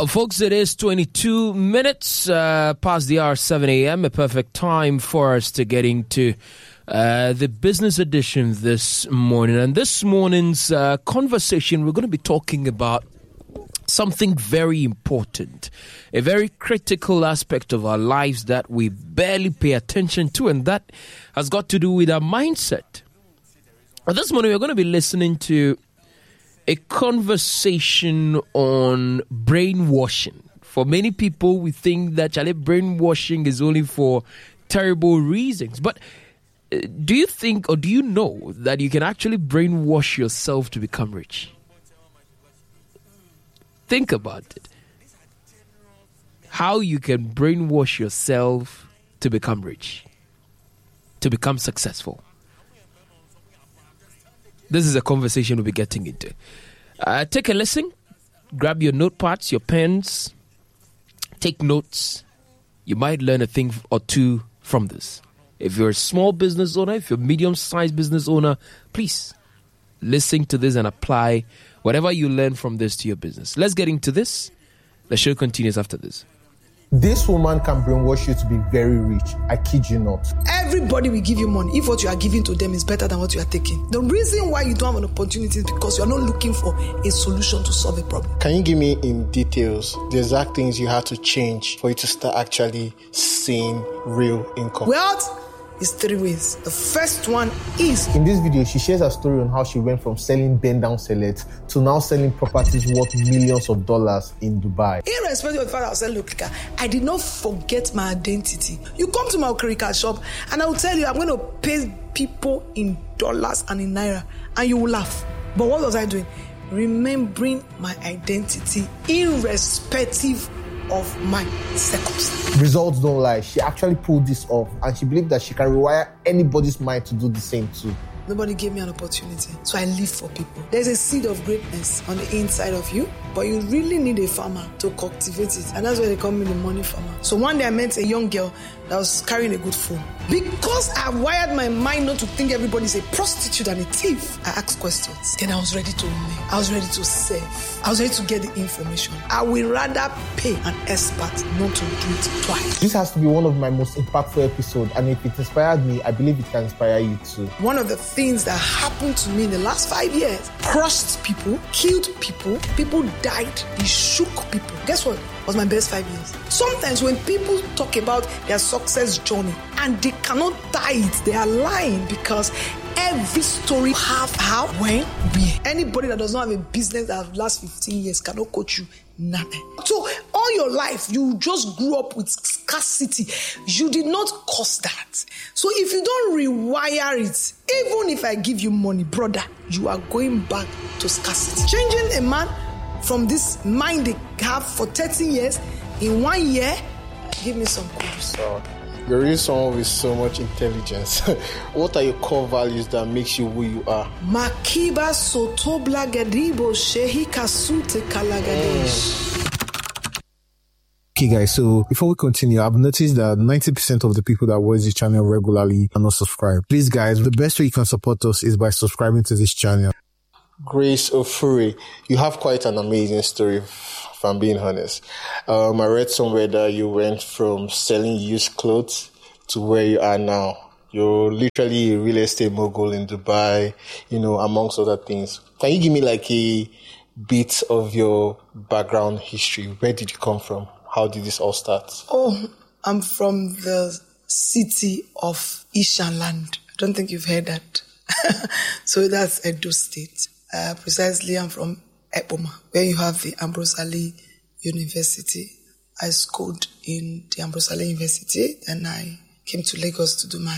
Folks, it is 22 minutes past the hour 7 a.m., a perfect time for us to get into the business edition this morning. And this morning's conversation, we're going to be talking about something very important, a very critical aspect of our lives that we barely pay attention to, and that has got to do with our mindset. And this morning, we're going to be listening to a conversation on brainwashing. For many people, we think that brainwashing is only for terrible reasons. But do you think, or do you know that you can actually brainwash yourself to become rich? Think about it. How you can brainwash yourself to become rich, to become successful. This is a conversation we'll be getting into. Take a listen. Grab your notepads, your pens. Take notes. You might learn a thing or two from this. If you're a small business owner, if you're a medium-sized business owner, please listen to this and apply whatever you learn from this to your business. Let's get into this. The show continues after this. This woman can brainwash you to be very rich. I kid you not. Everybody will give you money if what you are giving to them is better than what you are taking. The reason why you don't have an opportunity is because you are not looking for a solution to solve a problem. Can you give me in details the exact things you had to change for you to start actually seeing real income? Well, it's three ways. The first one is... In this video, she shares her story on how she went from selling bend-down sellets to now selling properties worth millions of dollars in Dubai. Irrespective of the fact I was selling Okrika, I did not forget my identity. You come to my Okrika shop and I will tell you I'm going to pay people in dollars and in naira and you will laugh. But what was I doing? Remembering my identity irrespective of my circumstances. Results don't lie. She actually pulled this off and she believed that she can rewire anybody's mind to do the same too. Nobody gave me an opportunity, so I live for people. There's a seed of greatness on the inside of you, but you really need a farmer to cultivate it, and that's why they call me the money farmer. So one day I met a young girl that was carrying a good phone. Because I wired my mind not to think everybody's a prostitute and a thief, I asked questions. Then I was ready to learn. I was ready to serve. I was ready to get the information. I will rather pay an expert not to do it twice. This has to be one of my most impactful episodes, and if it inspired me, I believe it can inspire you too. One of the things that happened to me in the last 5 years, crushed people, killed people, people died, it shook people. Guess what? It was my best 5 years. Sometimes when people talk about their success journey and they cannot tie it, they are lying, because every story have how, when, where. Anybody that does not have a business that lasts 15 years cannot coach you nothing. So all your life, you just grew up with scarcity. You did not cause that. So if you don't rewire it, even if I give you money, brother, you are going back to scarcity. Changing a man from this mind they have for 30 years, in 1 year, give me some clues. You're really someone with so much intelligence. What are your core values that makes you who you are? Makiba sotobla gadibo shehi kasute kalagadesh. Okay guys, so before we continue, I've noticed that 90% of the people that watch this channel regularly are not subscribed. Please guys, the best way you can support us is by subscribing to this channel. Grace Ofuri, you have quite an amazing story, if I'm being honest. I read somewhere that you went from selling used clothes to where you are now. You're literally a real estate mogul in Dubai, amongst other things. Can you give me like a bit of your background history? Where did you come from? How did this all start? Oh, I'm from the city of Ishanland. I don't think you've heard that. So that's Edo State. Precisely, I'm from Eboma, where you have the Ambrose Ali University. I schooled in the Ambrose Ali University, and I came to Lagos to do my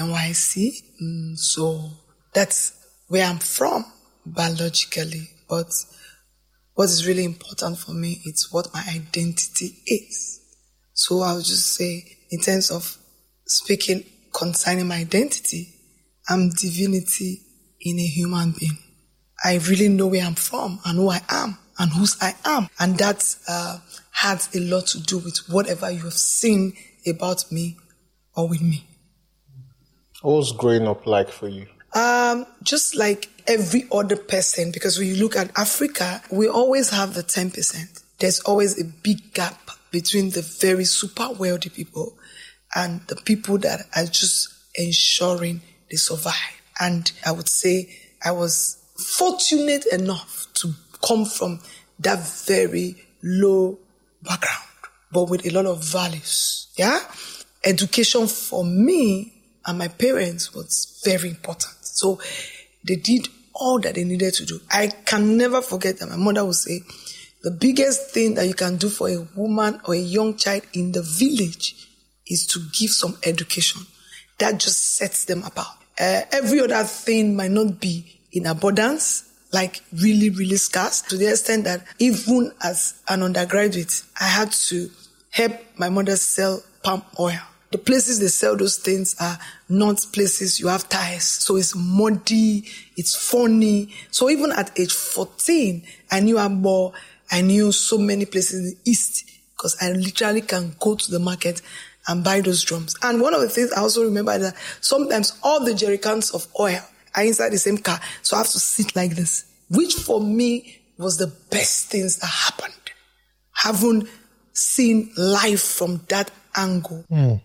NYSC. So that's where I'm from, biologically. But what is really important for me is what my identity is. So I'll just say, in terms of speaking concerning my identity, I'm divinity in a human being. I really know where I'm from and who I am and whose I am. And that has a lot to do with whatever you have seen about me or with me. What was growing up like for you? Just like every other person, because when you look at Africa, we always have the 10%. there's always a big gap between the very super wealthy people and the people that are just ensuring they survive. And I would say I was fortunate enough to come from that very low background, but with a lot of values. Yeah? Education for me and my parents was very important. So they did all that they needed to do. I can never forget that my mother would say, the biggest thing that you can do for a woman or a young child in the village is to give some education. That just sets them apart. Every other thing might not be in abundance, like really, really scarce, to the extent that even as an undergraduate, I had to help my mother sell palm oil. The places they sell those things are not places you have ties. So it's muddy, it's funny. So even at age 14, I knew Abo, I knew so many places in the East because I literally can go to the market and buy those drums. And one of the things I also remember is that sometimes all the jerry cans of oil are inside the same car. So I have to sit like this, which for me was the best things that happened. Having seen life from that angle.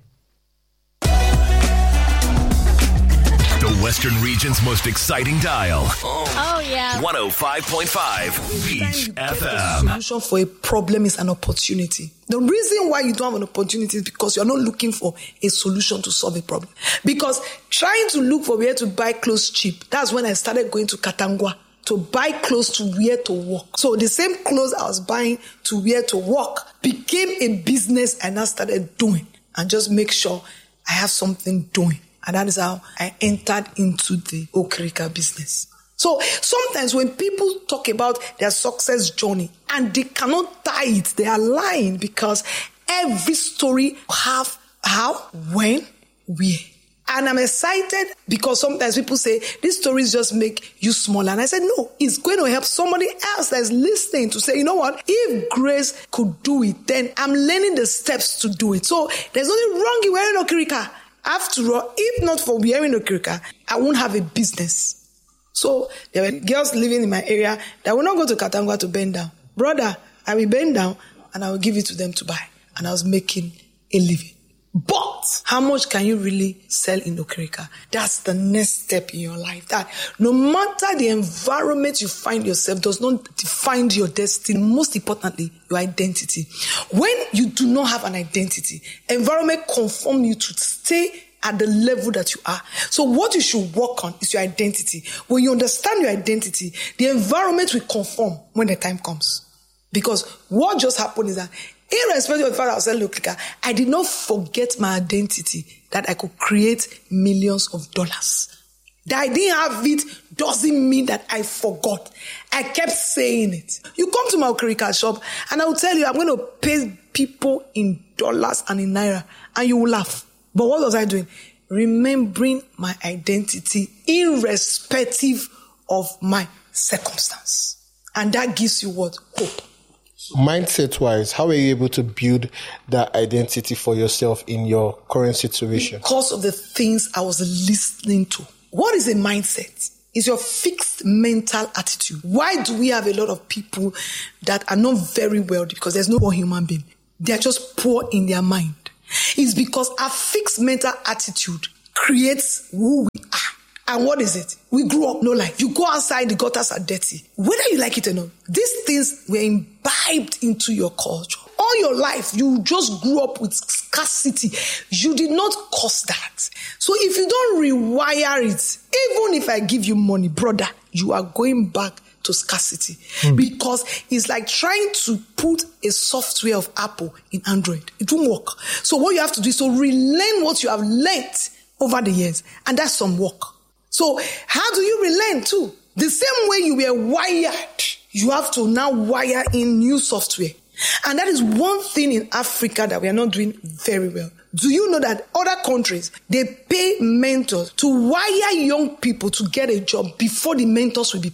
The Western region's most exciting dial. Oh, yeah. 105.5 Beach The FM. solution for a problem is an opportunity. The reason why you don't have an opportunity is because you're not looking for a solution to solve a problem. Because trying to look for where to buy clothes cheap, that's when I started going to Katangwa to buy clothes to wear to work. So the same clothes I was buying to wear to work became a business and I started doing. And just make sure I have something doing. And that is how I entered into the Okrika business. So sometimes when people talk about their success journey and they cannot tie it, they are lying, because every story have how, when, where. And I'm excited because sometimes people say these stories just make you smaller. And I said, no, it's going to help somebody else that is listening to say, you know what? If Grace could do it, then I'm learning the steps to do it. So there's nothing wrong in wearing Okrika. After all, if not for wearing Okrika, I won't have a business. So there were girls living in my area that will not go to Katangwa to bend down. Brother, I will bend down and I will give it to them to buy. And I was making a living. But how much can you really sell in Okrika? That's the next step in your life. That no matter the environment you find yourself does not define your destiny. Most importantly, your identity. When you do not have an identity, environment conform you to stay at the level that you are. So what you should work on is your identity. When you understand your identity, the environment will conform when the time comes. Because what just happened is that irrespective of the fact that I was selling Okrika, I did not forget my identity, that I could create millions of dollars. That I didn't have it doesn't mean that I forgot. I kept saying it. You come to my Okrika shop and I will tell you I'm going to pay people in dollars and in naira and you will laugh. But what was I doing? Remembering my identity irrespective of my circumstance. And that gives you what? Hope. Mindset-wise, how are you able to build that identity for yourself in your current situation? Because of the things I was listening to. What is a mindset? It's your fixed mental attitude. Why do we have a lot of people that are not very wealthy? Because there's no poor human being. They're just poor in their mind. It's because our fixed mental attitude creates who we are. And what is it? We grew up no life. You go outside, the gutters are dirty. Whether you like it or not, these things were imbibed into your culture. All your life, you just grew up with scarcity. You did not cause that. So if you don't rewire it, even if I give you money, brother, you are going back to scarcity. Because it's like trying to put a software of Apple in Android. It won't work. So what you have to do is to relearn what you have learned over the years. And that's some work. So how do you relearn too? The same way you were wired, you have to now wire in new software. And that is one thing in Africa that we are not doing very well. Do you know that other countries, they pay mentors to wire young people to get a job before the mentors will be paid?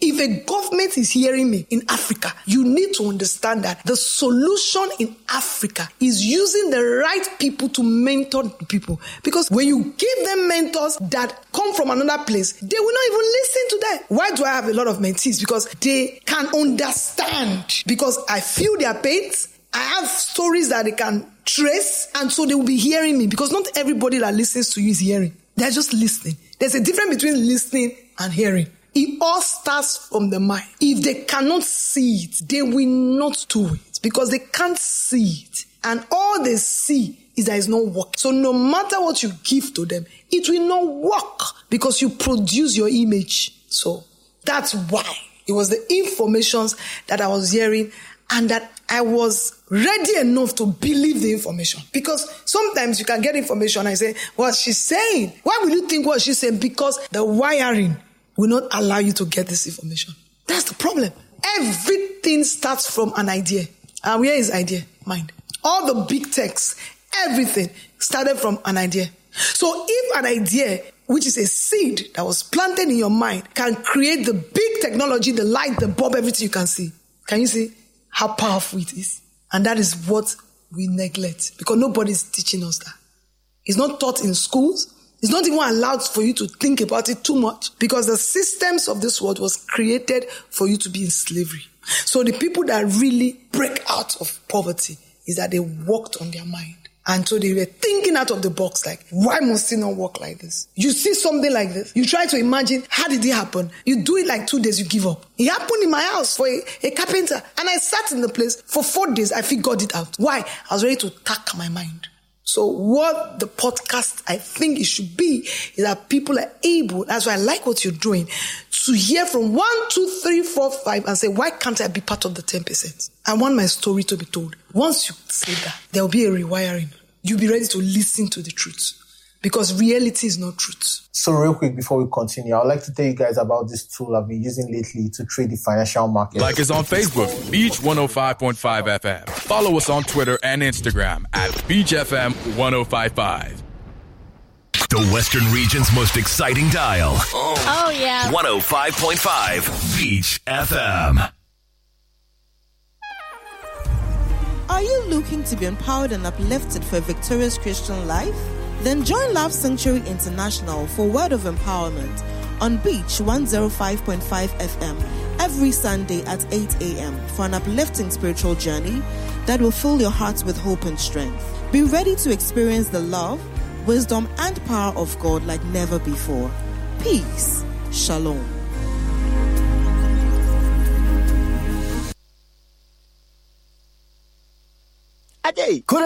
If a government is hearing me in Africa, you need to understand that the solution in Africa is using the right people to mentor the people. Because when you give them mentors that come from another place, they will not even listen to them. Why do I have a lot of mentees? Because they can understand. Because I feel their pains. I have stories that they can trace, and so they will be hearing me, because not everybody that listens to you is hearing. They're just listening. There's a difference between listening and hearing. It all starts from the mind. If they cannot see it, they will not do it, because they can't see it. And all they see is that it's not working. So no matter what you give to them, it will not work, because you produce your image. So that's why it was the informations that I was hearing, and that I was ready enough to believe the information. Because sometimes you can get information and say, what she's saying. Why will you think what she's saying? Because the wiring will not allow you to get this information. That's the problem. Everything starts from an idea. And where is idea? Mind. All the big techs, everything started from an idea. So if an idea, which is a seed that was planted in your mind, can create the big technology, the light, the bulb, everything you can see. Can you see how powerful it is? And that is what we neglect, because nobody is teaching us that. It's not taught in schools. It's not even allowed for you to think about it too much, because the systems of this world was created for you to be in slavery. So the people that really break out of poverty is that they worked on their mind. And so they were thinking out of the box, like, why must it not work like this? You see something like this, you try to imagine, how did it happen? You do it like 2 days, you give up. It happened in my house for a carpenter. And I sat in the place for 4 days, I figured it out. Why? I was ready to tack my mind. So what the podcast, I think it should be, is that people are able, that's why I like what you're doing, to hear from 1, 2, 3, 4, 5 and say, why can't I be part of the 10%? I want my story to be told. Once you say that, there will be a rewiring. You'll be ready to listen to the truth, because reality is not truth. So real quick, before we continue, I'd like to tell you guys about this tool I've been using lately to trade the financial market. Like us on Facebook, Beach 105.5 FM. Follow us on Twitter and Instagram at Beach FM 1055. The Western region's most exciting dial. Oh, yeah. 105.5 Beach FM. Are you looking to be empowered and uplifted for a victorious Christian life? Then join Love Sanctuary International for Word of Empowerment on Beach 105.5 FM every Sunday at 8 a.m. for an uplifting spiritual journey that will fill your hearts with hope and strength. Be ready to experience the love, wisdom, and power of God like never before. Peace. Shalom. Ade.